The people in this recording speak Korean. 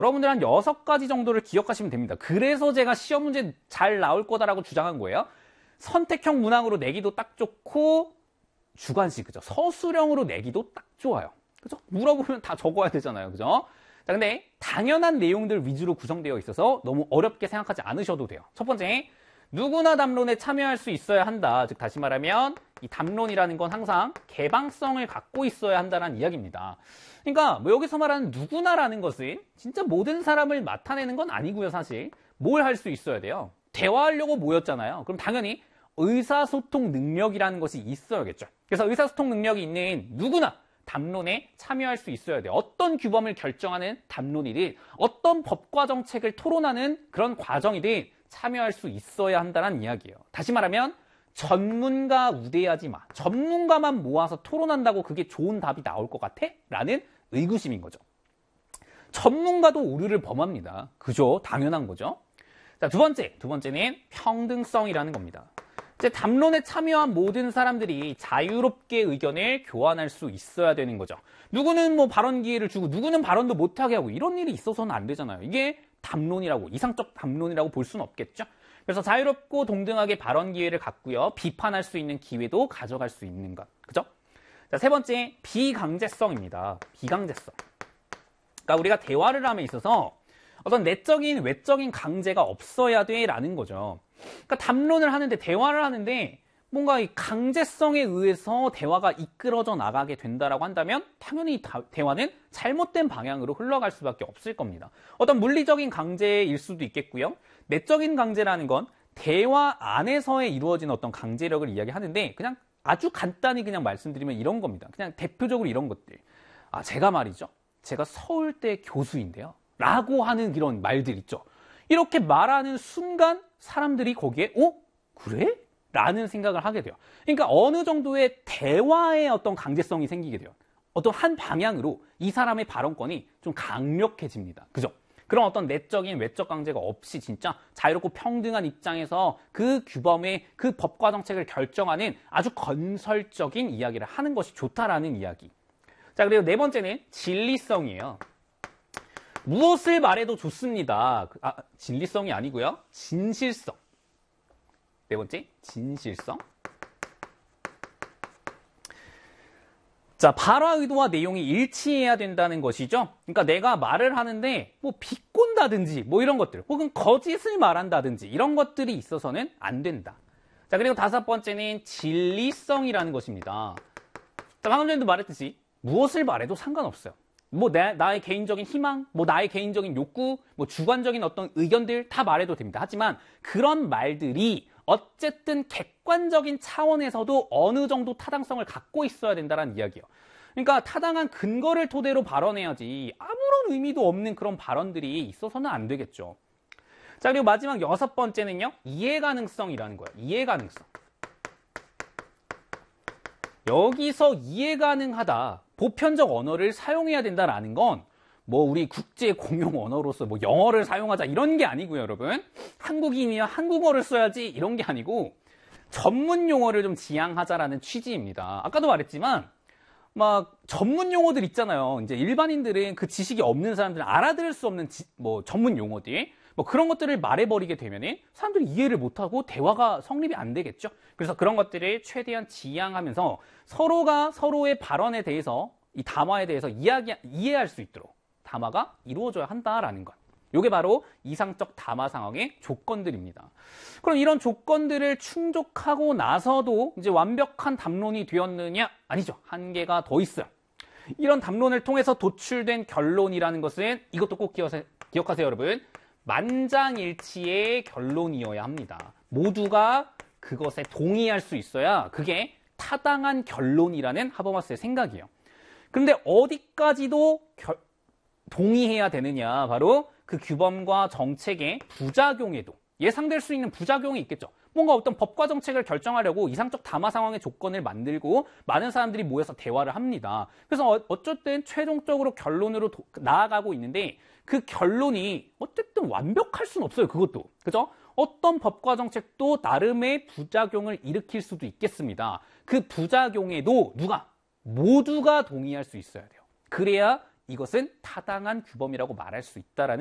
여러분들 한 6가지 정도를 기억하시면 됩니다. 그래서 제가 시험 문제 잘 나올 거다라고 주장한 거예요. 선택형 문항으로 내기도 딱 좋고, 주관식, 그죠? 서술형으로 내기도 딱 좋아요. 그죠? 물어보면 다 적어야 되잖아요. 그죠? 자, 근데 당연한 내용들 위주로 구성되어 있어서 너무 어렵게 생각하지 않으셔도 돼요. 첫 번째, 누구나 담론에 참여할 수 있어야 한다. 즉, 다시 말하면 이 담론이라는 건 항상 개방성을 갖고 있어야 한다는 이야기입니다. 그러니까 뭐 여기서 말하는 누구나라는 것은 진짜 모든 사람을 나타내는 건 아니고요. 사실 뭘 할 수 있어야 돼요? 대화하려고 모였잖아요. 그럼 당연히 의사소통 능력이라는 것이 있어야겠죠. 그래서 의사소통 능력이 있는 누구나 담론에 참여할 수 있어야 돼요. 어떤 규범을 결정하는 담론이든 어떤 법과 정책을 토론하는 그런 과정이든 참여할 수 있어야 한다는 이야기예요. 다시 말하면 전문가 우대하지 마. 전문가만 모아서 토론한다고 그게 좋은 답이 나올 것 같아? 라는 의구심인 거죠. 전문가도 오류를 범합니다. 그죠? 당연한 거죠. 자, 두 번째는 평등성이라는 겁니다. 이제 담론에 참여한 모든 사람들이 자유롭게 의견을 교환할 수 있어야 되는 거죠. 누구는 뭐 발언 기회를 주고 누구는 발언도 못하게 하고 이런 일이 있어서는 안 되잖아요. 이게 담론이라고, 이상적 담론이라고 볼 수는 없겠죠. 그래서 자유롭고 동등하게 발언 기회를 갖고요. 비판할 수 있는 기회도 가져갈 수 있는 것. 그죠? 자, 세 번째, 비강제성입니다. 비강제성. 그러니까 우리가 대화를 함에 있어서 어떤 내적인, 외적인 강제가 없어야 돼라는 거죠. 그러니까 담론을 하는데, 대화를 하는데 뭔가 이 강제성에 의해서 대화가 이끌어져 나가게 된다라고 한다면 당연히 대화는 잘못된 방향으로 흘러갈 수밖에 없을 겁니다. 어떤 물리적인 강제일 수도 있겠고요. 내적인 강제라는 건 대화 안에서의 이루어지는 어떤 강제력을 이야기하는데 그냥 아주 간단히 그냥 말씀드리면 이런 겁니다. 그냥 대표적으로 이런 것들. 아, 제가 말이죠. 제가 서울대 교수인데요. 라고 하는 이런 말들 있죠. 이렇게 말하는 순간 사람들이 거기에 그래? 라는 생각을 하게 돼요. 그러니까 어느 정도의 대화의 어떤 강제성이 생기게 돼요. 어떤 한 방향으로 이 사람의 발언권이 좀 강력해집니다. 그죠? 그런 어떤 내적인 외적 강제가 없이 진짜 자유롭고 평등한 입장에서 그 규범의 그 법과 정책을 결정하는 아주 건설적인 이야기를 하는 것이 좋다라는 이야기. 자, 그리고 네 번째는 진리성이에요. 무엇을 말해도 좋습니다. 진리성이 아니고요. 진실성. 네 번째, 진실성. 자, 발화 의도와 내용이 일치해야 된다는 것이죠. 그러니까 내가 말을 하는데 뭐 비꼰다든지 뭐 이런 것들, 혹은 거짓을 말한다든지 이런 것들이 있어서는 안 된다. 자, 그리고 다섯 번째는 진리성이라는 것입니다. 자, 방금 전에도 말했듯이 무엇을 말해도 상관없어요. 뭐 나의 개인적인 희망, 뭐 나의 개인적인 욕구, 뭐 주관적인 어떤 의견들 다 말해도 됩니다. 하지만 그런 말들이 어쨌든 객관적인 차원에서도 어느 정도 타당성을 갖고 있어야 된다는 이야기예요. 그러니까 타당한 근거를 토대로 발언해야지 아무런 의미도 없는 그런 발언들이 있어서는 안 되겠죠. 자, 그리고 마지막 여섯 번째는요. 이해가능성이라는 거예요. 이해가능성. 여기서 이해가능하다. 보편적 언어를 사용해야 된다라는 건 뭐 우리 국제 공용 언어로서 뭐 영어를 사용하자 이런 게 아니고요, 여러분. 한국인이면 한국어를 써야지 이런 게 아니고 전문 용어를 좀 지향하자라는 취지입니다. 아까도 말했지만 막 전문 용어들 있잖아요. 이제 일반인들은 그 지식이 없는 사람들은 알아들을 수 없는 뭐 전문 용어들 뭐 그런 것들을 말해버리게 되면은 사람들이 이해를 못하고 대화가 성립이 안 되겠죠. 그래서 그런 것들을 최대한 지향하면서 서로가 서로의 발언에 대해서 이 담화에 대해서 이해할 수 있도록 담화가 이루어져야 한다라는 것. 이게 바로 이상적 담화 상황의 조건들입니다. 그럼 이런 조건들을 충족하고 나서도 이제 완벽한 담론이 되었느냐? 아니죠. 한계가 더 있어요. 이런 담론을 통해서 도출된 결론이라는 것은 이것도 꼭 기억하세요, 여러분. 만장일치의 결론이어야 합니다. 모두가 그것에 동의할 수 있어야 그게 타당한 결론이라는 하버마스의 생각이에요. 그런데 어디까지도 동의해야 되느냐? 바로 그 규범과 정책의 부작용에도 예상될 수 있는 부작용이 있겠죠. 뭔가 어떤 법과 정책을 결정하려고 이상적 담화 상황의 조건을 만들고 많은 사람들이 모여서 대화를 합니다. 그래서 어쨌든 최종적으로 결론으로 나아가고 있는데 그 결론이 어쨌든 완벽할 수는 없어요. 그것도. 그죠? 어떤 법과 정책도 나름의 부작용을 일으킬 수도 있겠습니다. 그 부작용에도 모두가 동의할 수 있어야 돼요. 그래야 이것은 타당한 규범이라고 말할 수 있다라는